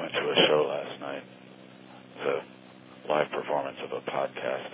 went to a show last night. It's a live performance of a podcast.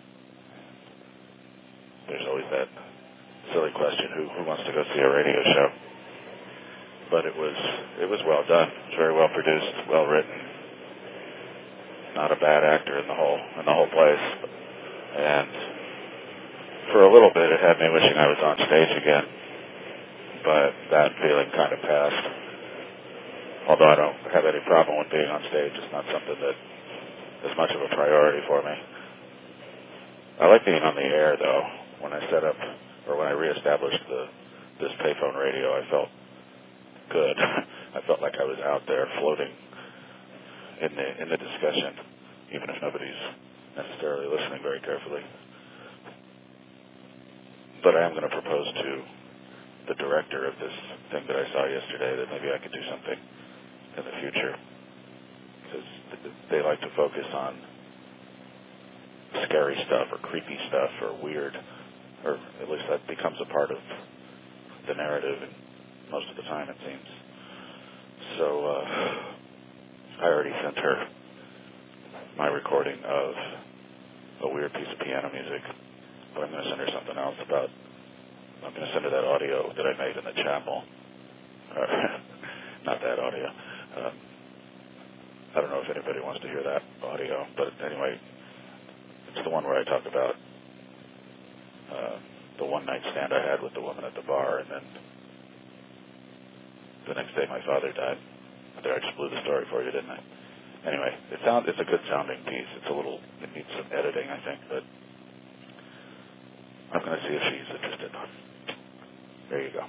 There's always that silly question, who wants to go see a radio show? But it was well done. It was very well produced, well written. Not a bad actor in the whole place. And for a little bit, it had me wishing I was on stage again. But that feeling kind of passed. Although I don't have any problem with being on stage, it's not something that is much of a priority for me. I like being on the air, though. When I set up, or when I reestablished this payphone radio, I felt good. I felt like I was out there floating in the discussion, even if nobody's necessarily listening very carefully. But I am going to propose to the director of this thing that I saw yesterday that maybe I could do something in the future, because they like to focus on scary stuff or creepy stuff or weird, or at least that becomes a part of the narrative, and most of the time it seems. So I already sent her my recording of a weird piece of piano music, but I'm going to send her something else I'm going to send her that audio that I made in the chapel. Not that audio. I don't know if anybody wants to hear that audio, but anyway, it's the one where I talk about the one-night stand I had with the woman at the bar, and then the next day my father died. There, I just blew the story for you, didn't I? Anyway, it's a good sounding piece. It needs some editing, I think, but I'm going to see if she's interested. There you go.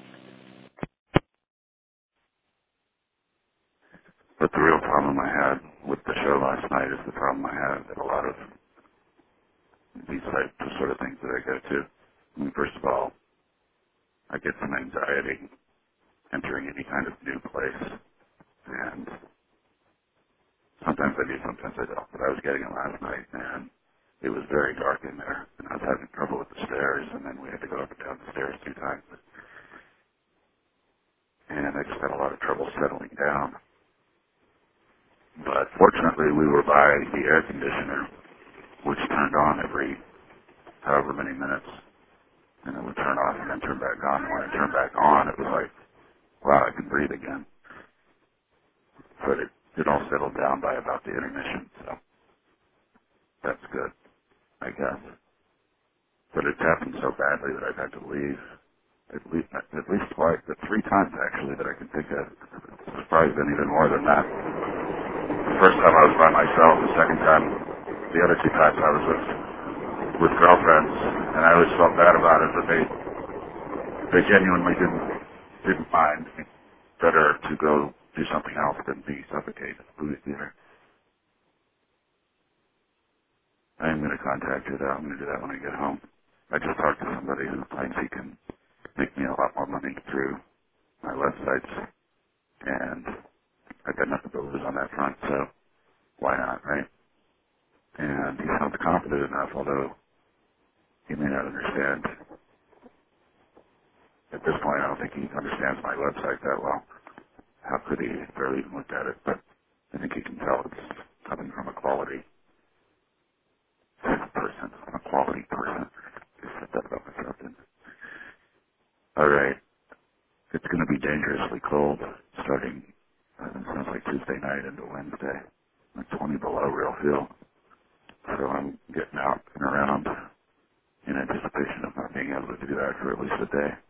But the real problem I had with the show last night is the problem I have at a lot of these types of sort of things that I go to. I mean, first of all, I get some anxiety entering any kind of new place, and sometimes I do, sometimes I don't. But I was getting it last night, and it was very dark in there, and I was having trouble with the stairs, and then we had to go up and down the stairs 2 times. And I just had a lot of trouble settling down. But fortunately, we were by the air conditioner, which turned on every however many minutes, and it would turn off and then turn back on. And when it turned back on, it was like, wow, I can breathe again. But it all settled down by about the intermission, so that's good, I guess. But it's happened so badly that I've had to leave at least twice, 3 times actually that I can think of. It's probably been even more than that. The first time I was by myself, the second time, the other 2 times I was with girlfriends, and I always felt bad about it, but they genuinely didn't mind. Better to go do something else than be suffocated at the movie theater. I am going to contact her though. I'm going to do that when I get home. I just talked to somebody who thinks he can make me a lot more money through my websites, and I got nothing to lose on that front, so why not, right? And he sounds confident enough, although he may not understand. At this point, I don't think he understands my website that well. How could he barely even look at it? But I think he can tell it's coming from a quality person. A quality person. Just set that up myself in. All right. It's going to be dangerously cold starting, it sounds like Tuesday night into Wednesday. Like 20 below real feel. So I'm getting out and around in anticipation of not being able to do that for at least a day.